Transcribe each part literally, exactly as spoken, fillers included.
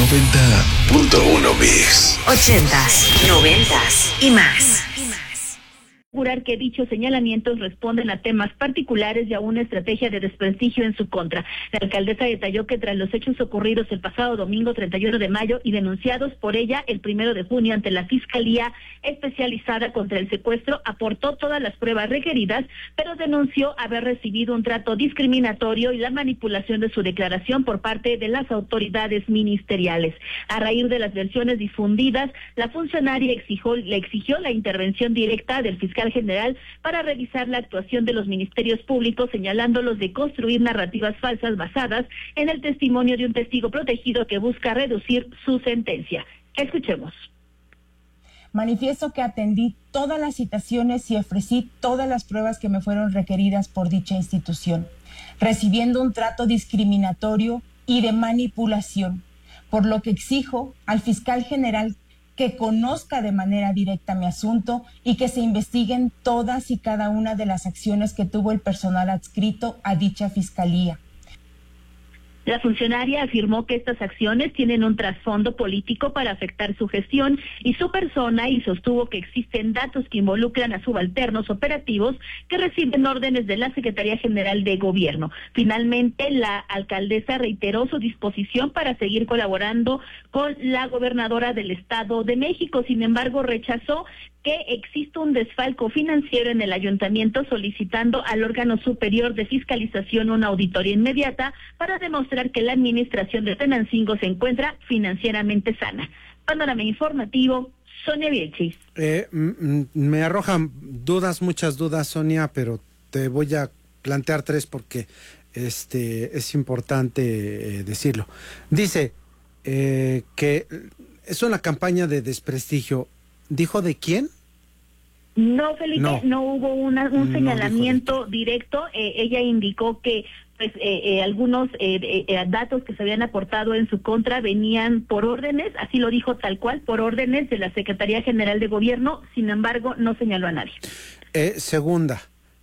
noventa punto uno Mix. Ochentas, noventas y más. Asegurar que dichos señalamientos responden a temas particulares y a una estrategia de desprestigio en su contra. La alcaldesa detalló que tras los hechos ocurridos el pasado domingo treinta y uno de mayo y denunciados por ella el primero de junio ante la Fiscalía Especializada contra el Secuestro, aportó todas las pruebas requeridas, pero denunció haber recibido un trato discriminatorio y la manipulación de su declaración por parte de las autoridades ministeriales. A raíz de las versiones difundidas, la funcionaria exigió, le exigió la intervención directa del fiscal general para revisar la actuación de los ministerios públicos, señalándolos de construir narrativas falsas basadas en el testimonio de un testigo protegido que busca reducir su sentencia. Escuchemos. Manifiesto que atendí todas las citaciones y ofrecí todas las pruebas que me fueron requeridas por dicha institución, recibiendo un trato discriminatorio y de manipulación, por lo que exijo al fiscal general que conozca de manera directa mi asunto y que se investiguen todas y cada una de las acciones que tuvo el personal adscrito a dicha fiscalía. La funcionaria afirmó que estas acciones tienen un trasfondo político para afectar su gestión y su persona y sostuvo que existen datos que involucran a subalternos operativos que reciben órdenes de la Secretaría General de Gobierno. Finalmente, la alcaldesa reiteró su disposición para seguir colaborando con la gobernadora del Estado de México. Sin embargo, rechazó que existe un desfalco financiero en el ayuntamiento, solicitando al órgano superior de fiscalización una auditoría inmediata para demostrar que la administración de Tenancingo se encuentra financieramente sana. Panorama informativo, Sonia Vilchis. Eh, me arrojan dudas, muchas dudas, Sonia, pero te voy a plantear tres porque este es importante eh, decirlo. Dice eh, que es una campaña de desprestigio. ¿Dijo de quién? No, Felipe, no, no hubo una, un no señalamiento directo. Eh, ella indicó que pues eh, eh, algunos eh, eh, datos que se habían aportado en su contra venían por órdenes, así lo dijo tal cual, por órdenes de la Secretaría General de Gobierno. Sin embargo, no señaló a nadie. Eh, segunda,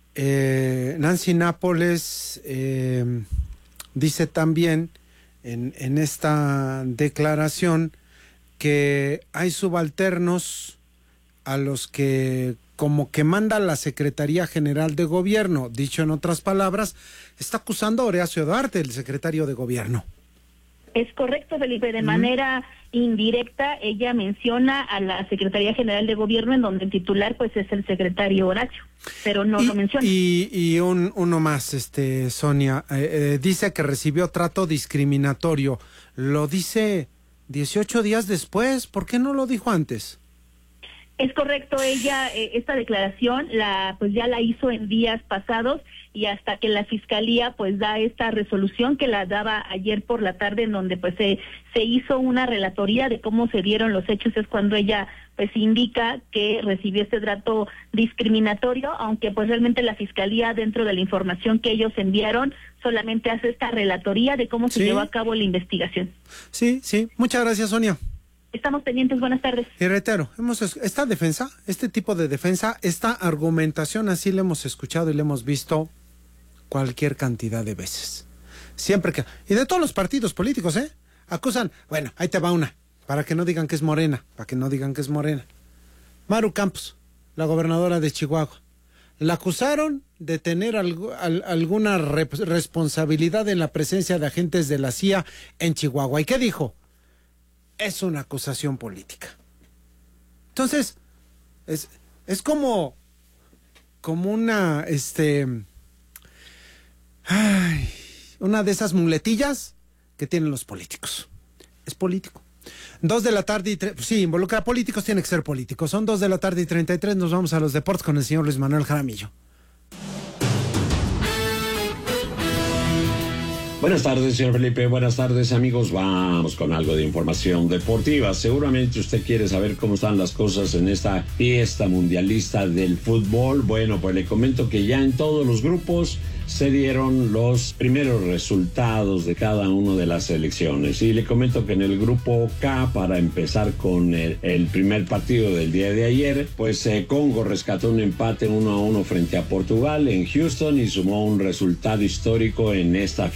eh, Nancy Nápoles eh, dice también en, en esta declaración que hay subalternos a los que como que manda la Secretaría General de Gobierno. Dicho en otras palabras, está acusando a Horacio Duarte, el secretario de Gobierno. Es correcto, Felipe, de Mm. manera indirecta ella menciona a la Secretaría General de Gobierno, en donde el titular pues es el secretario Horacio, pero no y, lo menciona. Y, y un, uno más, este Sonia, eh, eh, dice que recibió trato discriminatorio. Lo dice dieciocho días después, ¿por qué no lo dijo antes? Es correcto, ella eh, esta declaración la pues ya la hizo en días pasados y hasta que la fiscalía pues da esta resolución que la daba ayer por la tarde, en donde pues se se hizo una relatoría de cómo se dieron los hechos, es cuando ella pues indica que recibió este trato discriminatorio, aunque pues realmente la fiscalía, dentro de la información que ellos enviaron, solamente hace esta relatoría de cómo se ¿Sí? llevó a cabo la investigación. Sí, sí, muchas gracias, Sonia. Estamos pendientes, buenas tardes. Y reitero, hemos esta defensa, este tipo de defensa, esta argumentación, así la hemos escuchado y la hemos visto cualquier cantidad de veces. Siempre que... Y de todos los partidos políticos, ¿eh? Acusan, bueno, ahí te va una, para que no digan que es Morena, para que no digan que es Morena. Maru Campos, la gobernadora de Chihuahua, la acusaron de tener algo, al, alguna re, responsabilidad en la presencia de agentes de la C I A en Chihuahua. ¿Y qué dijo? Es una acusación política. Entonces, es, es como, como una, este, ay, una de esas muletillas que tienen los políticos. Es político. Dos de la tarde y tres, sí, involucra a políticos, tiene que ser político. Son dos de la tarde y treinta y tres, nos vamos a los deportes con el señor Luis Manuel Jaramillo. Buenas tardes, señor Felipe. Buenas tardes, amigos. Vamos con algo de información deportiva. Seguramente usted quiere saber cómo están las cosas en esta fiesta mundialista del fútbol. Bueno, pues le comento que ya en todos los grupos se dieron los primeros resultados de cada una de las selecciones. Y le comento que en el grupo K, para empezar con el, el primer partido del día de ayer, pues eh, Congo rescató un empate uno a uno frente a Portugal en Houston y sumó un resultado histórico en esta